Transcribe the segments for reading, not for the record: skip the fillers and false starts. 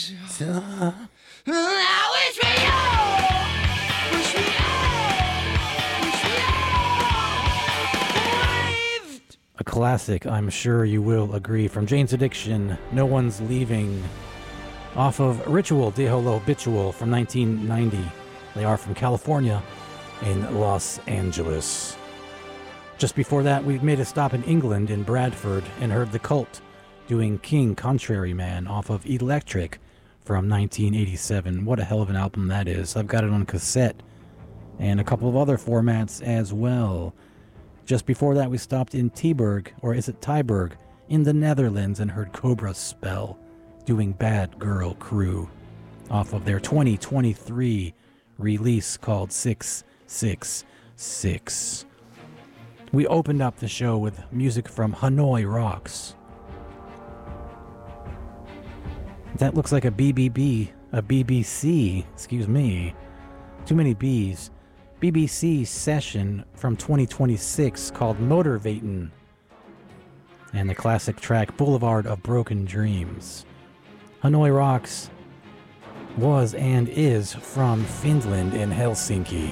A classic, I'm sure you will agree, from Jane's Addiction, No One's Leaving, off of Ritual de Holo Habitual from 1990. They are from California in Los Angeles. Just before that, we made a stop in England in Bradford and heard The Cult doing King Contrary Man off of Electric from 1987. What a hell of an album that is. I've got it on cassette and a couple of other formats as well. Just before that, we stopped in Tilburg, or is it Tyburg, in the Netherlands and heard Cobra Spell doing Bad Girl Crew off of their 2023 release called 666. We opened up the show with music from Hanoi Rocks. That looks like a BBC, excuse me. Too many B's. BBC session from 2026 called Motivatin', and the classic track Boulevard of Broken Dreams. Hanoi Rocks was and is from Finland and Helsinki.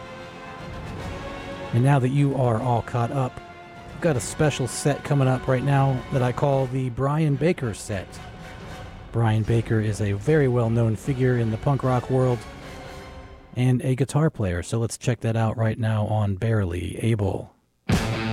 And now that you are all caught up, I've got a special set coming up right now that I call the Brian Baker set. Brian Baker is a very well-known figure in the punk rock world and a guitar player, so let's check that out right now on Barely Able.